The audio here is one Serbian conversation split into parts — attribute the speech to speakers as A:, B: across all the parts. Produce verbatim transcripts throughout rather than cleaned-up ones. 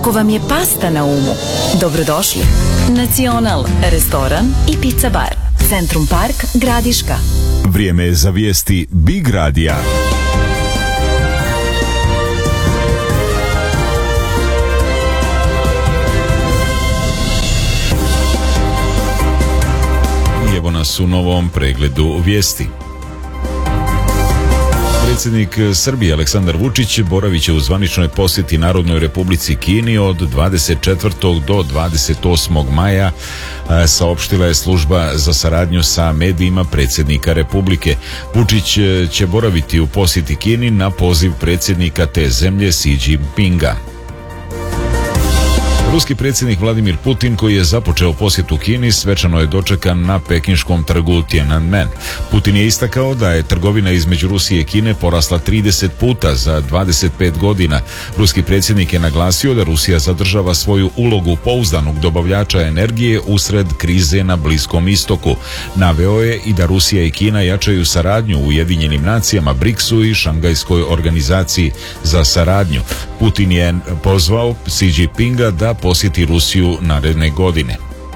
A: Ako vam je pasta na umu, dobrodošli. Nacional, restoran i pizza bar. Centrum Park, Gradiška.
B: Vrijeme je za vijesti Big Radija. Evo nas u novom pregledu vijesti. Predsjednik Srbije Aleksandar Vučić boravit će u zvaničnoj posjeti Narodnoj Republici Kini od dvadeset četvrtog do dvadeset osmog maja, saopštila je služba za saradnju sa medijima predsjednika Republike. Vučić će boraviti u posjeti Kini na poziv predsjednika te zemlje Xi Jinpinga. Ruski predsjednik Vladimir Putin, koji je započeo posjetu Kini, svečano je dočekan na pekinškom trgu Tiananmen. Putin je istakao da je trgovina između Rusije i Kine porasla trideset puta za dvadeset pet godina. Ruski predsjednik je naglasio da Rusija zadržava svoju ulogu pouzdanog dobavljača energije usred krize na Bliskom istoku. Naveo je i da Rusija i Kina jačaju saradnju u Ujedinjenim nacijama, briksu i Šangajskoj organizaciji za saradnju. Putin je pozvao Xi Jinpinga da posjeti Rusiju naredne godine.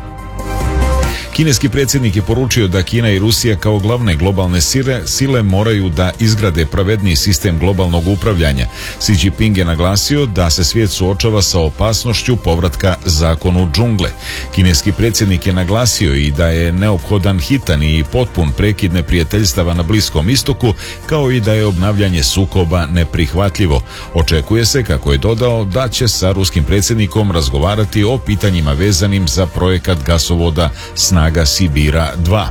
B: Kineski predsjednik je poručio da Kina i Rusija kao glavne globalne sile, sile moraju da izgrade pravedniji sistem globalnog upravljanja. Xi Jinping je naglasio da se svijet suočava sa opasnošću povratka zakonu džungle. Kineski predsjednik je naglasio i da je neophodan hitan i potpun prekid neprijateljstava na Bliskom istoku, kao i da je obnavljanje sukoba neprihvatljivo. Očekuje se, kako je dodao, da će sa ruskim predsjednikom razgovarati o pitanjima vezanim za projekat gasovoda Snaga Sibira dva.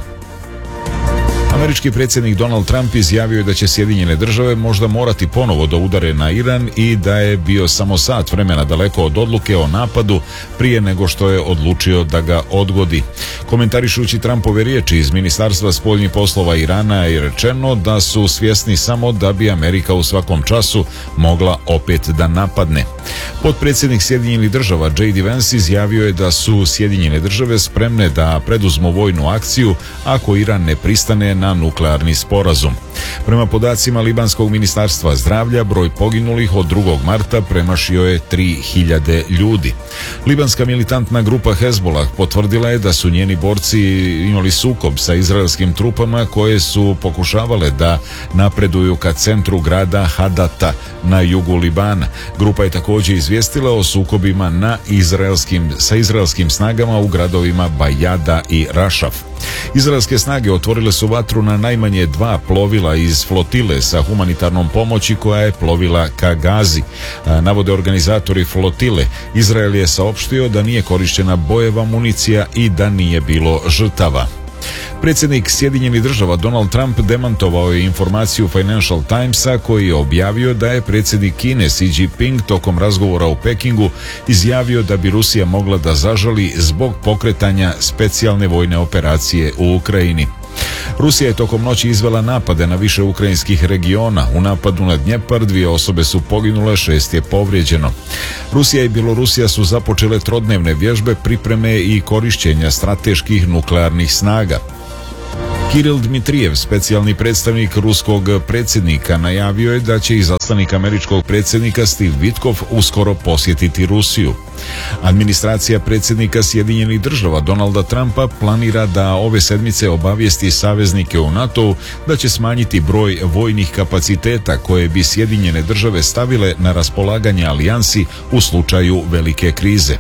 B: Američki predsjednik Donald Trump izjavio je da će Sjedinjene države možda morati ponovo da udare na Iran i da je bio samo sat vremena daleko od odluke o napadu prije nego što je odlučio da ga odgodi. Komentarišući Trumpove riječi iz Ministarstva spoljnih poslova Irana je rečeno da su svjesni samo da bi Amerika u svakom času mogla opet da napadne. Potpredsjednik Sjedinjenih država J D Vance izjavio je da su Sjedinjene države spremne da preduzmu vojnu akciju ako Iran ne pristane na nuklearni sporazum. Prema podacima Libanskog ministarstva zdravlja, broj poginulih od drugog marta premašio je tri hiljade ljudi. Libanska militantna grupa Hezbollah potvrdila je da su njeni borci imali sukob sa izraelskim trupama koje su pokušavale da napreduju ka centru grada Hadata na jugu Libana. Grupa je također izvijestila o sukobima na izraelskim, sa izraelskim snagama u gradovima Bajada i Rašaf. Izraelske snage otvorile su vatru na najmanje dva plovila iz flotile sa humanitarnom pomoći koja je plovila ka Gazi. Navode organizatori flotile. Izrael je saopštio da nije korištena bojeva municija i da nije bilo žrtava. Predsjednik Sjedinjenih država Donald Trump demantovao je informaciju Financial Timesa koji je objavio da je predsjednik Kine Xi Jinping tokom razgovora u Pekingu izjavio da bi Rusija mogla da zažali zbog pokretanja specijalne vojne operacije u Ukrajini. Rusija je tokom noći izvela napade na više ukrajinskih regiona. U napadu na Dnjepar dvije osobe su poginule, šest je povrijeđeno. Rusija i Bjelorusija su započele trodnevne vježbe, pripreme i korišćenja strateških nuklearnih snaga. Kiril Dmitrijev, specijalni predstavnik ruskog predsjednika, najavio je da će izaslanik američkog predsjednika Steve Witkoff uskoro posjetiti Rusiju. Administracija predsjednika Sjedinjenih država Donalda Trumpa planira da ove sedmice obavijesti saveznike u NATO-u da će smanjiti broj vojnih kapaciteta koje bi Sjedinjene države stavile na raspolaganje alijansi u slučaju velike krize.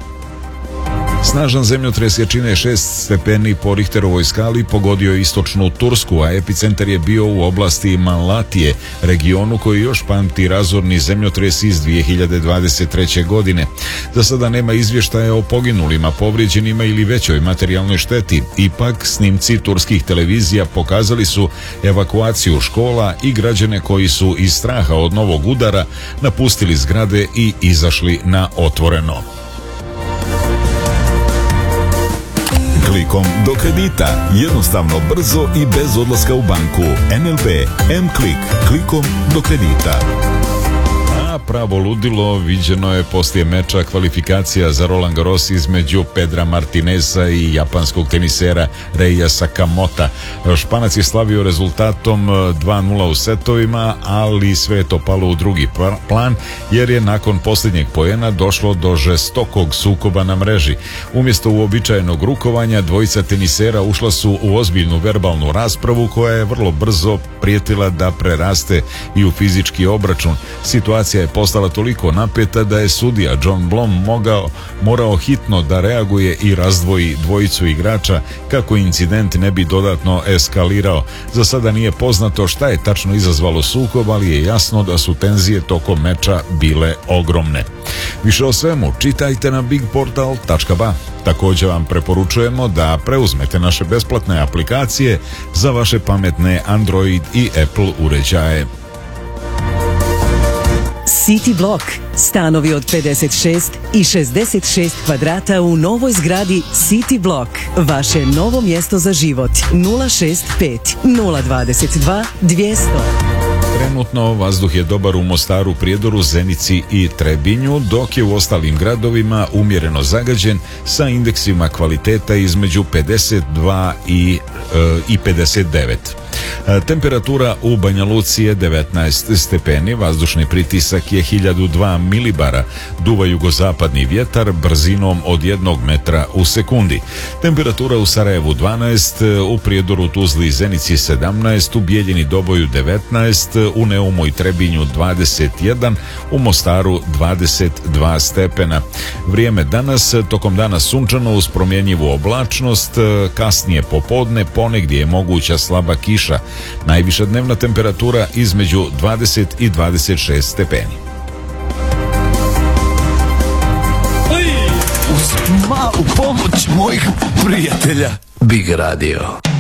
B: Snažan zemljotres jačine šest stepeni po Richterovoj skali pogodio je istočnu Tursku, a epicentar je bio u oblasti Malatije, regionu koji još pamti razorni zemljotres iz dvije hiljade dvadeset treće. godine. Za sada nema izvještaja o poginulima, povrijeđenima ili većoj materijalnoj šteti. Ipak, snimci turskih televizija pokazali su evakuaciju škola i građane koji su iz straha od novog udara napustili zgrade i izašli na otvoreno. Klikom do kredita. Jednostavno, brzo i bez odlaska u banku. N L B M-Klik. Klikom do kredita.
C: A
B: pravo ludilo viđeno je poslije meča kvalifikacija za Roland Garros između Pedra Martineza i japanskog tenisera Reija Sakamota. Španac je slavio rezultatom dva nula u setovima, ali sve je to palo u drugi plan, jer je nakon posljednjeg poena došlo do žestokog sukoba na mreži. Umjesto uobičajenog rukovanja, dvojica tenisera ušla su u ozbiljnu verbalnu raspravu koja je vrlo brzo prijetila da preraste i u fizički obračun. Situacija je postala toliko napeta da je sudija John Blom mogao, morao hitno da reaguje i razdvoji dvojicu igrača kako incident ne bi dodatno eskalirao. Za sada nije poznato šta je tačno izazvalo sukob, ali je jasno da su tenzije tokom meča bile ogromne. Više o svemu čitajte na big portal tačka ba. Također vam preporučujemo da preuzmete naše besplatne aplikacije za vaše pametne Android i Apple uređaje.
C: City Block. Stanovi od pedeset šest i šezdeset šest kvadrata u novoj zgradi City Block. Vaše novo mjesto za život. nula šest pet nula dvadeset dva dvjesto.
B: Trenutno vazduh je dobar u Mostaru, Prijedoru, Zenici i Trebinju, dok je u ostalim gradovima umjereno zagađen sa indeksima kvaliteta između pedeset dva i, e, i pedeset devet. Temperatura u Banja Luci je devetnaest stepeni, vazdušni pritisak je hiljadu dva milibara, duva jugozapadni vjetar brzinom od jednog metra u sekundi. Temperatura u Sarajevu dvanaest, u Prijedoru, Tuzli i Zenici sedamnaest, u Bijeljini, Doboju devetnaest, u Neumu i Trebinju dvadeset jedan, u Mostaru dvadeset dva stepena. Vrijeme danas, tokom dana sunčano uz promjenjivu oblačnost, kasnije popodne ponegdje je moguća slaba kiša. Najviša dnevna temperatura između dvadeset i dvadeset šest stepeni.
D: Uz malu pomoć mojih prijatelja Big Radio.